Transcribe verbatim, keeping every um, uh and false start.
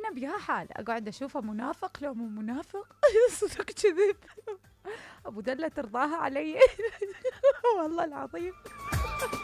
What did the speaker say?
زينب يا حال أقعد أشوفه منافق لو مو منافق. صدق كذب. أبو دلة ترضاها علي. والله العظيم.